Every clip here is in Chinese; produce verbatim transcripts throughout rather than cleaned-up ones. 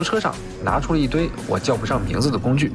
车上拿出了一堆我叫不上名字的工具。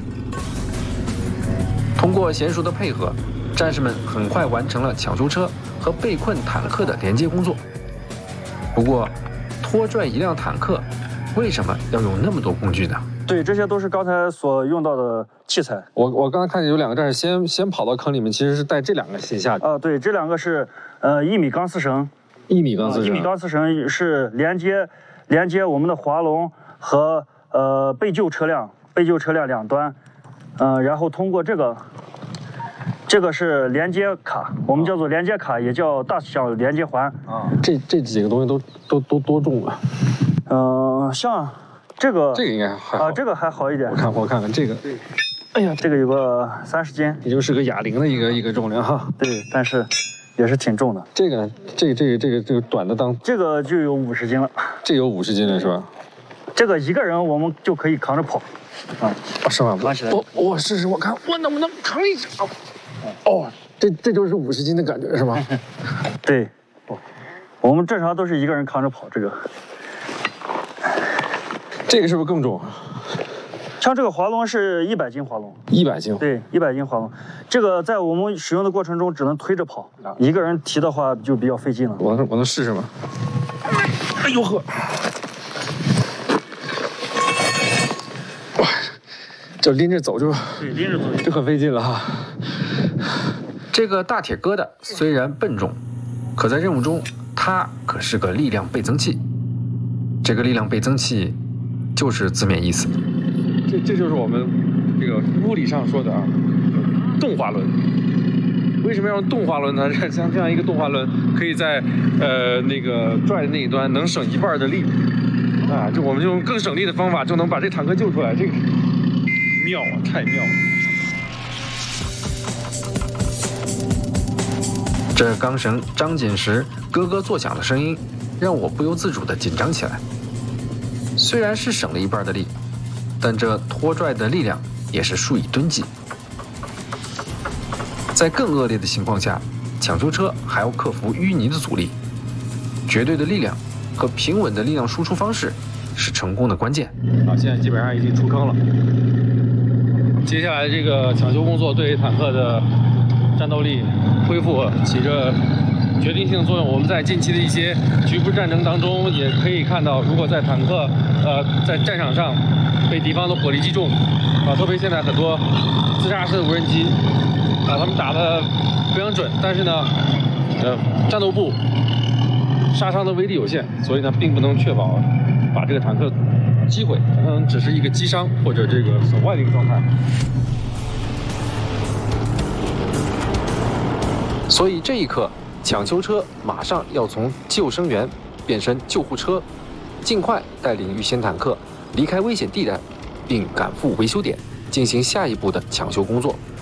通过娴熟的配合，战士们很快完成了抢修车和被困坦克的连接工作。不过，拖拽一辆坦克，为什么要用那么多工具呢？ 对，这些都是刚才所用到的器材。 我我刚才看见有两个战士先先跑到坑里面，其实是带这两个先下去。 啊，对，这两个是呃一米钢丝绳， 一米钢丝绳， 一米钢丝绳是连接连接我们的滑龙和呃被救车辆被救车辆两端，嗯、呃，然后通过这个。这个是连接卡，我们叫做连接卡，也叫大小连接环。 啊，这这几个东西都都都多重啊？ 嗯、呃，像这个， 这个应该还好啊，这个还好一点。 我看我看看这个， 哎呀，这个有个三十斤， 也就是个哑铃的一个一个重量哈。 对，但是也是挺重的。 这个呢，这个这个这个这个短的当， 这个就有五十斤了。 这有五十斤了是吧？ 这个一个人我们就可以扛着跑。啊， 哦，是吗？ 扛起来。 我我试试，我看我能不能扛一下。哦，这这就是五十斤的感觉是吧？ 对，我们正常都是一个人扛着跑。这个， 这个是不是更重？ 像这个滑龙是一百斤滑龙， 一百斤。 对，一百斤滑龙，这个在我们使用的过程中只能推着跑，一个人提的话就比较费劲了。 我能我能试试吗？哎呦呵！哇，这拎着走就对，拎着走就很费劲了哈。 这个大铁疙瘩虽然笨重，可在任务中，它可是个力量倍增器。这个力量倍增器，就是字面意思。 这这就是我们这个物理上说的啊，动滑轮。为什么要用动滑轮呢？像这样一个动滑轮，可以在呃那个拽的那一端能省一半的力啊，就我们就用更省力的方法，就能把这坦克救出来。这个妙啊，太妙了！ 这钢绳张紧时咯咯作响的声音，让我不由自主地紧张起来。虽然是省了一半的力，但这拖拽的力量也是数以吨计。在更恶劣的情况下，抢修车还要克服淤泥的阻力。绝对的力量和平稳的力量输出方式是成功的关键。 啊，现在基本上已经出坑了。接下来这个抢修工作对坦克的战斗力恢复起着决定性作用。我们在近期的一些局部战争当中也可以看到，如果在坦克呃在战场上被敌方的火力击中，啊，特别现在很多自杀式的无人机，啊，他们打得非常准，但是呢，呃，战斗部杀伤的威力有限，所以呢，并不能确保把这个坦克击毁，可能只是一个击伤或者这个损坏的一个状态。 所以这一刻，抢修车马上要从救生员变身救护车，尽快带领遇险坦克离开危险地带，并赶赴维修点，进行下一步的抢修工作。